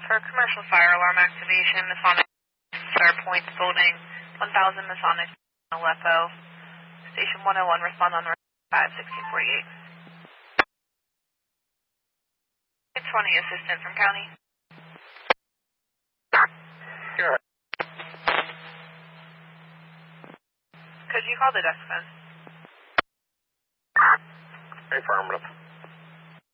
For commercial fire alarm activation, Masonic Star Points Building, 1000 Masonic Aleppo. Station 101, respond on 51648. 620, assistant from county. Sure. Could you call the desk phone? Affirmative.